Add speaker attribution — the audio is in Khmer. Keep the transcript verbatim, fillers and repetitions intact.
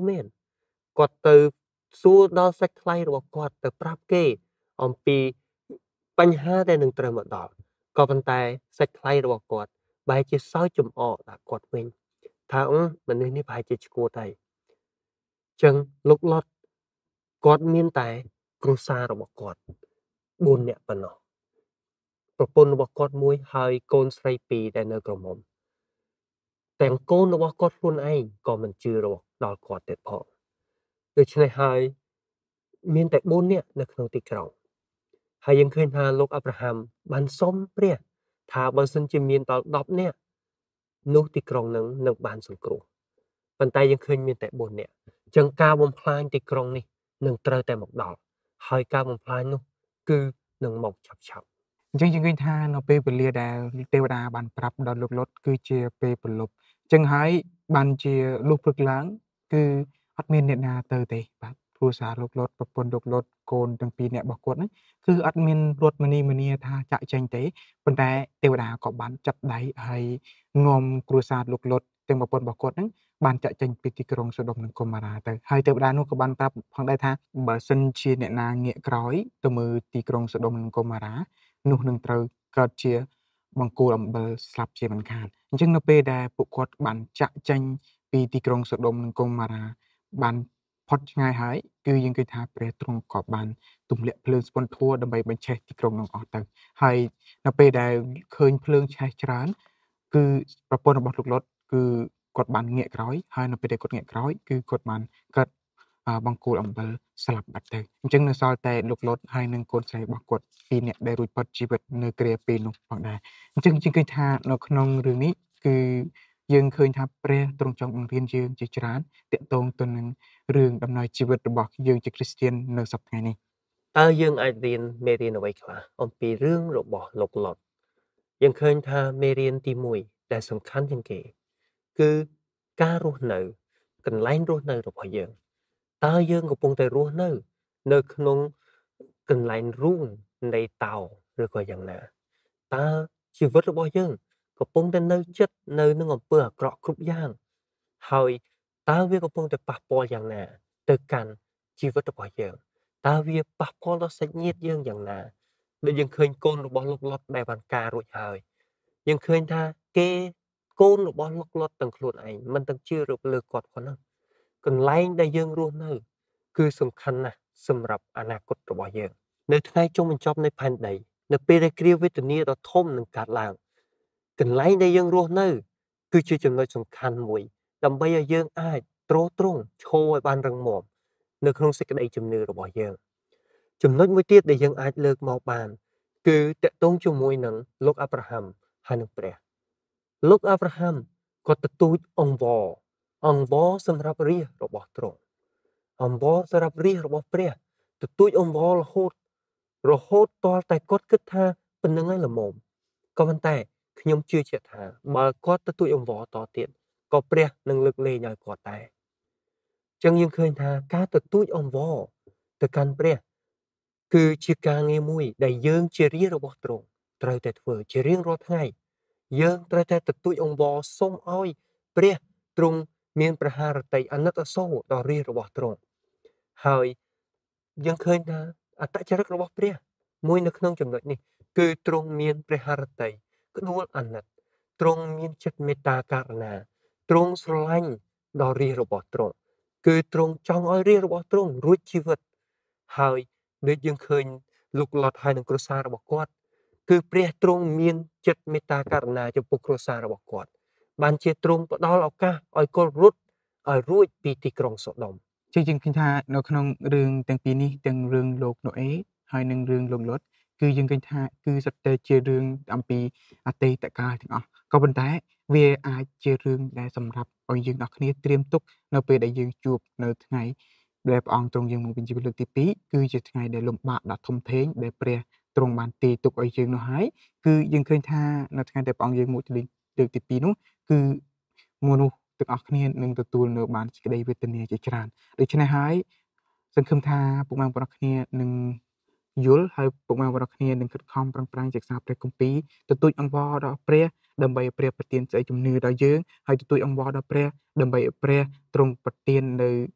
Speaker 1: មែនគាត់ទៅសួរដល់សាច់ថ្លៃរបស់គាត់ទៅប្រាប់គេអំពីបញ្ហាដែលនឹងត្រូវមកដល់ក៏ប៉ុន្តែសាច់ថ្លៃរបស់គាត់បែរជាសើចចំអកដាក់គាត់វិញថាអឺមនុស្សនេះប្រហែលជាឈួតហើយចឹងលោកលត់គាត់មានតែគ្រួសាររបស់គាត់បួននាក់ប៉ុណ្ណោះប្រពន្ធរបស់គាត់មួយហើយកូនស្រីពីរដែលនៅក្រមុំទាំងកូនរបស់គាត់ខ្លួនឯងក៏មិនជឿរបស់ដល់គាត់ទៀតផងដូច្នេះហើយមានតែបួននាក់នៅក្នុងទីក្រុងហើយយើងឃើញថាលោកអាប់រ៉ាហាំបានសុំព្រះថាបើសិនជាមានដល់ដប់នាក់នោះទីក្រុងនឹងនឹងបានសង្គ្រោះប៉ុន្តែយើងឃើញមានតែបួននាក់អញ្ចឹងការបំផ្លាញទីក្រុងនេះនឹងត្រូវតែមកដល់ហើយការបំផ្លាញនោះគឺនឹងមកឆាប់ឆាប់
Speaker 2: អញ្ចឹងយើងឃើញថានៅពេលវេលាដែលទេវតាបានប្រាប់ដល់លោកលុតគឺជាពេលប្រលប់អញ្ចឹងហើយបានជាលុះព្រឹកឡើងគឺអត់មានអ្នកណាទៅទេបាទគ្រួសារលោកលុតប្រពន្ធលោកលុតកូនទាំងពីរនាក់របស់គាត់ហ្នឹងគឺអត់មានរត់មនីមនីថាចាក់ចេញទេប៉ុន្តែទេវតាក៏បានចាប់ដៃហើយនាំគ្រួសារលោកលុតទាំងប្រពន្ធរបស់គាត់ហ្នឹងបានចាក់ចេញពីទីក្រុងសូដុមនិងកុមារាទៅហើយទេវតានោះក៏បានប្រាប់ផងដែរថាបើសិនជាអ្នកណាងាកក្រោយទៅមើលទីក្រុងសូដុមនិងកុមារានោះនឹងត្រូវកើតជាបង្គោលអំបិលស្លាប់ជាមិនខានអញ្ចឹងនៅពេលដែលពួកគាត់បានចាក់ចេញពីទីក្រុងសូដុមនិងកុមារាបានផុតឆ្ងាយហើយគឺយើងឃើញថាព្រះទ្រង់ក៏បានទម្លាក់ភ្លើងស្ពន់ធัวដើម្បីបញ្ឆេះទីក្រុងនោះអស់ទៅហើយនៅពេលដែលឃើញភ្លើងឆេះច្រើនគឺប្រពន្ធរបស់លោកលុតគឺគាត់បានងាកក្រោយហើយនៅពេលដែលគាត់ងាកក្រោយគឺគាត់បានកើតបង្គោលអំបិលស្លាប់បាត់ទៅអញ្ចឹងនៅសល់តែលោកលុតហើយនិងកូនស្រីរបស់គាត់ពីរនាក់ដែលរួចផុតជីវិតនៅគ្រាពេលនោះផងដែរអញ្ចឹងយើងឃើញថានៅក្នុងរឿងនេះគឺយើងឃើញថាព្រះទ្រង់ចង់បង្រៀនយើងជាច្រើនទាក់ទងទៅនឹងរឿងដំណើរជីវិតរបស់យើងជាគ្រីស្ទាននៅសប្តាហ៍នេះ
Speaker 1: តើយើងអាចរៀនមេរៀនអ្វីខ្លះអំពីរឿងរបស់លោកលុតយើងឃើញថាមេរៀនទីមួយដែលសំខាន់ជាងគេគឺការរស់នៅកន្លែងរស់នៅរបស់យើងតើយើងកំពុងតែរស់នៅនៅក្នុងកន្លែងរូងនៃតោឬក៏យ៉ាងណាតើជីវិតរបស់យើងកំពុងតែនៅចិត្តនៅនឹងអំពើអាក្រក់គ្រប់យ៉ាងហើយតើវាកំពុងតែប៉ះពាល់យ៉ាងណាទៅកាន់ជីវិតរបស់យើងតើវាប៉ះពាល់ដល់សាច់ញាតិយើងយ៉ាងណាដូចយើងឃើញកូនរបស់លោកលុតដែលបានការរួចហើយយើងឃើញថាគេកូនរបស់លោកលុតទាំងខ្លួនឯងមិនទាំងជឿលើគាត់ប៉ុណ្ណឹងកន្លែងដែលយើងរស់នៅគឺសំខាន់ណាស់សម្រាប់អនាគតរបស់យើងនៅថ្ងៃចុងបញ្ចប់នៃផែនដីនៅពេលដែលគ្រាវេទនាដ៏ធំនឹងកើតឡើងកន្លែងដែលយើងរស់នៅគឺជាចំណុចសំខាន់មួយដើម្បីឲ្យយើងអាចទ្រទ្រង់ឈរឲ្យបានរឹងមាំនៅក្នុងសេចក្តីជំនឿរបស់យើងចំណុចមួយទៀតដែលយើងអាចលើកមកបានគឺតកតងជាមួយនឹងលោកអាប់រ៉ាហាំហើយនឹងព្រះលោកអាប់រ៉ាហាំគាត់ទទូចអង្វរអង្វរសម្រាប់រាជរបស់ទ្រង់អង្វរសម្រាប់រាជរបស់ព្រះទទូចអង្វររហូតរហូតតតែគាត់គិតថាប៉ុណ្្នឹងហើយល្មមក៏ប៉ុន្តែខ្ញុំជឿជាក់ថាបើគាត់ទទូចអង្វរតទៀតក៏ព្រះនឹងលើកលែងឲ្យគាត់ដែរអញ្ចឹងយើងឃើញថាការទទូចអង្វរទៅកាន់ព្រះគឺជាការងារមួយដែលយើងជារាជរបស់ទ្រង់ត្រូវតែធ្វើជារៀងរាល់ថ្ងៃយើងត្រូវតែទទូចអង្វរសូមឲ្យព្រះទ្រង់មានព្រះハរតីអាណិតអាសូរដល់រាជរបស់ទ្រង់ហើយយើងឃើញថាអត្តចរិតរបស់ព្រះមួយនៅក្នុងចំណុចនេះគឺទ្រង់មានព្រះハរតីក្ដួលអាណិតទ្រង់មានចិត្តមេត្តាករុណាទ្រង់ស្រឡាញ់ដល់រាជរបស់ទ្រង់គឺទ្រង់ចង់ឲ្យរាជរបស់ទ្រង់រួចជីវិតហើយដូចយើងឃើញលោកលុតហើយនឹងគ្រួសាររបស់គាត់គឺព្រះទ្រង់មានចិត្តមេត្តាករុណាចំពោះគ្រួសាររបស់គាត់បានជាទ្រង់ផ្ដល់ឱកាសឲ្យគាត់រត់ឲ្យរួចពីទីក្រុងសូដុំ
Speaker 2: ជាយើងឃើញថានៅក្នុងរឿងទាំងពីរនេះទាំងរឿងលោកណូអេហើយនិងរឿងលោកលុតគឺយើងឃើញថាគឺសុទ្ធតែជារឿងអំពីអតីតកាលទាំងអស់ក៏ប៉ុន្តែវាអាចជារឿងដែលសម្រាប់ឲ្យយើងអ្នកគ្នាត្រៀមទុកនៅពេលដែលយើងជួបនៅថ្ងៃដែលព្រះអង្គទ្រង់យើងមកវិញជីវិតលើកទីពីរគឺជាថ្ងៃដែលលំបាកដ៏ធំធេងដែលព្រះទ្រង់បានទាយទុកឲ្យយើងនោះហើយគឺយើងឃើញថានៅថ្ងៃដែលព្រះអង្គយើងមកលើកទីពីរនោះគឺមនុស្សទាំងអស់គ្នានឹងទទួលនៅបានសេចក្តីវេទនាជាច្រើនដូច្នេះហើយសង្ឃឹមថាពុកម៉ែបងប្អូនគ្នានឹងយល់ហើយពុកម៉ែបងប្អូនគ្នានឹងខិតខំប្រឹងប្រែងសិក្សាព្រះគម្ពីរទទូចអង្វរដល់ព្រះដើម្បីឲ្យព្រះប្រទានសេចក្តីជំនឿដល់យើងហើយទទូចអង្វរដល់ព្រះដើម្បីឲ្យព្រះទ្រង់ប្រទាននៅ